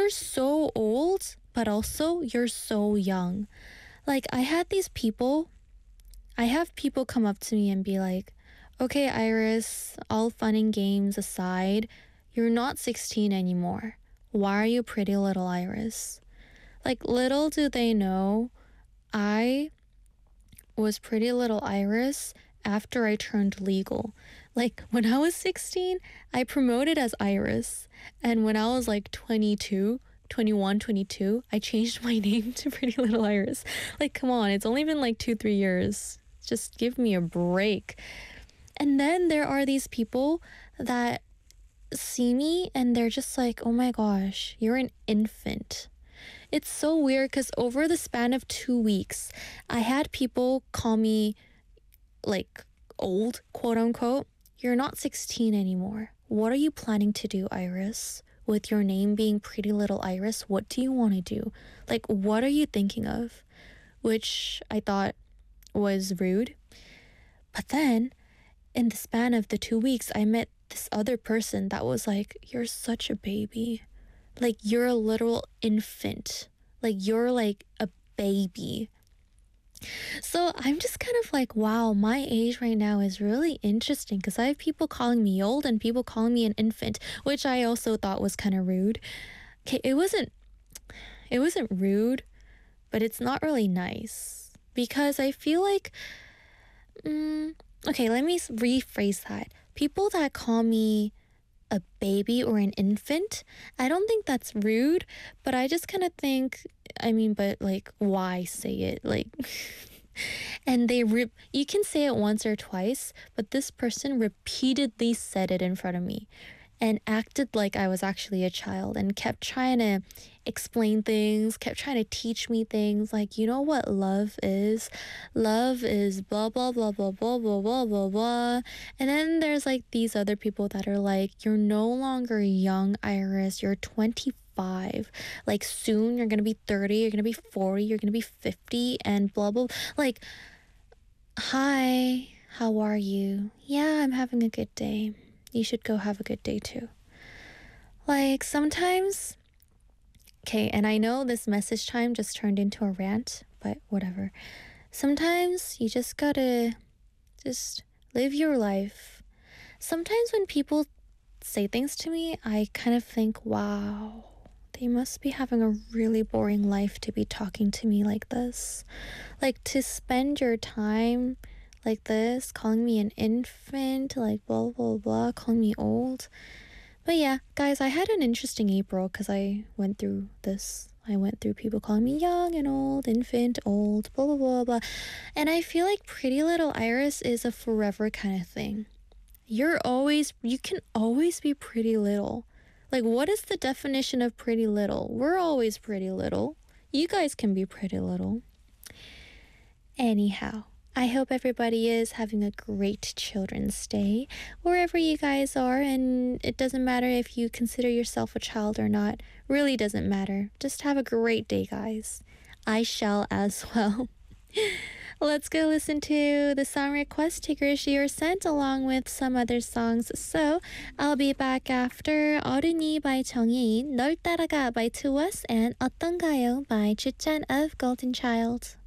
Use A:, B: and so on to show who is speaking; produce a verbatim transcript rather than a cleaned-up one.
A: you're so old, but also you're so young. Like, I had these people, I have people come up to me and be like, okay, Iris, all fun and games aside, you're not sixteen anymore. Why are you pretty little Iris? Like, little do they know, I was pretty little Iris after I turned legal. Like, when I was sixteen, I promoted as Iris. And when I was like twenty-two, twenty-one, twenty-two, I changed my name to Pretty Little Iris. Like, come on, it's only been like two, three years. Just give me a break. And then there are these people that see me and they're just like, oh my gosh, you're an infant. It's so weird because over the span of two weeks, I had people call me like old, quote unquote. You're not sixteen anymore. What are you planning to do, Iris? With your name being Pretty Little Iris, what do you want to do? Like, what are you thinking of? Which I thought was rude. But then, in the span of the two weeks, I met this other person that was like, you're such a baby. Like, you're a literal infant. Like, you're like a baby. So I'm just kind of like, wow, my age right now is really interesting because I have people calling me old and people calling me an infant, which I also thought was kind of rude. Okay, it wasn't, it wasn't rude, but it's not really nice because I feel like, mm, okay, let me rephrase that. People that call me a baby or an infant, I don't think that's rude, but I just kind of think, I mean, but like, why say it? Like, and they rip, you can say it once or twice, but this person repeatedly said it in front of me and acted like I was actually a child and kept trying to explain things, kept trying to teach me things like, you know what love is? Love is blah, blah, blah, blah, blah, blah, blah, blah, blah. And then there's like these other people that are like, you're no longer young, Iris. You're twenty-five. Like, soon you're going to be thirty, you're going to be forty, you're going to be fifty, and blah, blah. Like, hi, how are you? Yeah, I'm having a good day. You should go have a good day too. Like, sometimes, okay, and I know this message time just turned into a rant, but whatever. Sometimes you just gotta just live your life. Sometimes when people say things to me, I kind of think, wow, they must be having a really boring life to be talking to me like this. Like, to spend your time like this, calling me an infant, like blah, blah, blah, calling me old. But yeah, guys, I had an interesting April because I went through this. I went through people calling me young and old, infant, old, blah, blah, blah, blah. And I feel like Pretty Little Iris is a forever kind of thing. You're always, you can always be pretty little. Like, what is the definition of pretty little? We're always pretty little. You guys can be pretty little. Anyhow, I hope everybody is having a great Children's Day wherever you guys are, and it doesn't matter if you consider yourself a child or not. Really doesn't matter. Just have a great day, guys. I shall as well. Let's go listen to the song request takers you were sent along with some other songs. So I'll be back after 어른이 by 정예인, 널 따라가 by To Us, and 어떤가요 by Chichan of Golden Child.